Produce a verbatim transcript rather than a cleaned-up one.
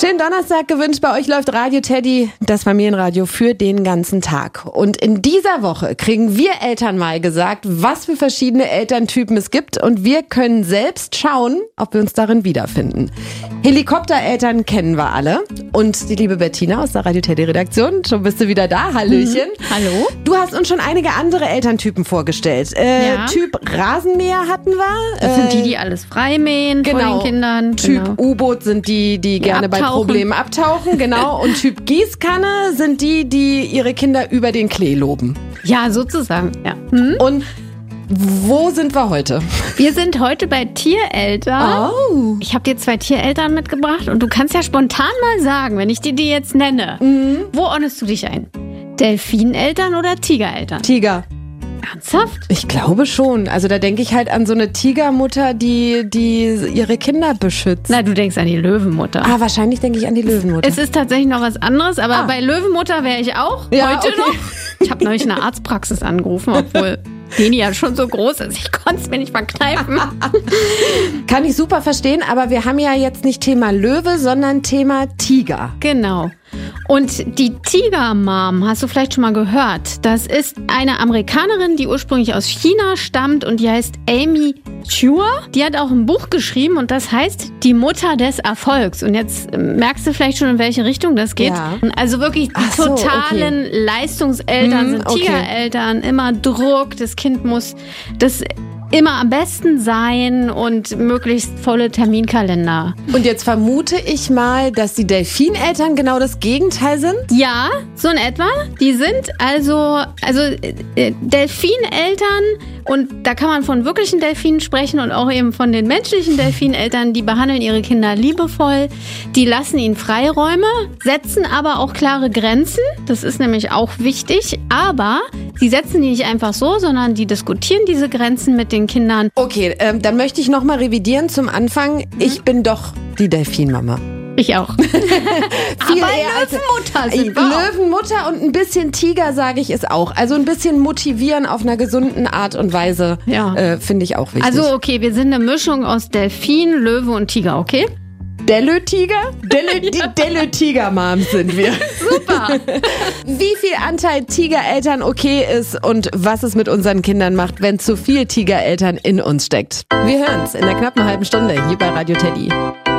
Schönen Donnerstag gewünscht. Bei euch läuft Radio Teddy, das Familienradio für den ganzen Tag. Und in dieser Woche kriegen wir Eltern mal gesagt, was für verschiedene Elterntypen es gibt. Und wir können selbst schauen, ob wir uns darin wiederfinden. Helikoptereltern kennen wir alle. Und die liebe Bettina aus der Radio Teddy Redaktion, schon bist du wieder da. Hallöchen. Mhm. Hallo. Du hast uns schon einige andere Elterntypen vorgestellt. Äh, Ja. Typ Rasenmäher hatten wir. Das sind Äh, die, die alles frei-mähen Genau. vor den Kindern. Typ Genau. U-Boot sind die, die gerne bei abtauchen. Problemen abtauchen, genau. Und Typ Gießkanne sind die, die ihre Kinder über den Klee loben. Ja, sozusagen. Ja. Hm? Und wo sind wir heute? Wir sind heute bei Tiereltern. Oh. Ich habe dir zwei Tiereltern mitgebracht und du kannst ja spontan mal sagen, wenn ich dir die jetzt nenne, Mhm. wo ordnest du dich ein? Delfineltern oder Tigereltern? Tiger. Ernsthaft? Ich glaube schon. Also da denke ich halt an so eine Tigermutter, die, die ihre Kinder beschützt. Na, du denkst an die Löwenmutter. Ah, wahrscheinlich denke ich an die Löwenmutter. Es ist tatsächlich noch was anderes, aber Ah. bei Löwenmutter wäre ich auch Ja, heute okay. noch. Ich habe neulich eine Arztpraxis angerufen, obwohl Deni ja schon so groß ist. Ich konnte es mir nicht verkneifen. Kann ich super verstehen, aber wir haben ja jetzt nicht Thema Löwe, sondern Thema Tiger. Genau. Und die Tiger-Mom, hast du vielleicht schon mal gehört? Das ist eine Amerikanerin, die ursprünglich aus China stammt und die heißt Amy Chua. Die hat auch ein Buch geschrieben und das heißt Die Mutter des Erfolgs. Und jetzt merkst du vielleicht schon, in welche Richtung das geht. Ja. Also wirklich die Ach so, totalen Leistungseltern Hm, sind okay. Tigereltern. Immer Druck, das Kind muss das immer am besten sein und möglichst volle Terminkalender. Und jetzt vermute ich mal, dass die Delfineltern genau das Gegenteil sind. Ja, so in etwa. Die sind also, also äh, Delfineltern und da kann man von wirklichen Delfinen sprechen und auch eben von den menschlichen Delfineltern, die behandeln ihre Kinder liebevoll, die lassen ihnen Freiräume, setzen aber auch klare Grenzen, das ist nämlich auch wichtig, aber sie setzen die nicht einfach so, sondern die diskutieren diese Grenzen mit den Kindern. Okay, ähm, dann möchte ich nochmal revidieren zum Anfang. Ich bin doch die Delfinmama. Ich auch. Viel aber eher als- Löwenmutter sind wir auch. Löwenmutter und ein bisschen Tiger, sage ich, ist auch. Also ein bisschen motivieren auf einer gesunden Art und Weise, Ja. äh, finde ich auch wichtig. Also okay, wir sind eine Mischung aus Delfin, Löwe und Tiger, okay? Delö-Tiger? Delö, die Delö-Tiger-Moms sind wir. Super. Wie viel Anteil Tigereltern okay ist und was es mit unseren Kindern macht, wenn zu viel Tigereltern in uns steckt. Wir hören's in der knappen halben Stunde hier bei Radio Teddy.